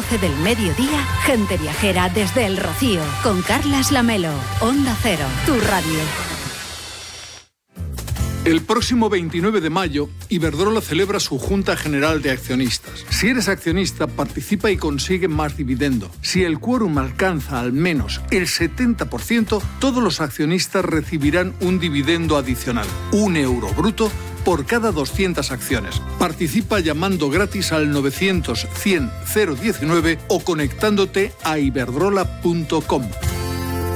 12 del mediodía, Gente Viajera desde El Rocío, con Carlas Lamelo. Onda Cero, tu radio. El próximo 29 de mayo, Iberdrola celebra su Junta General de Accionistas. Si eres accionista, participa y consigue más dividendo. Si el quórum alcanza al menos el 70%, todos los accionistas recibirán un dividendo adicional, €1 bruto por cada 200 acciones. Participa llamando gratis al 900 100 019 o conectándote a iberdrola.com.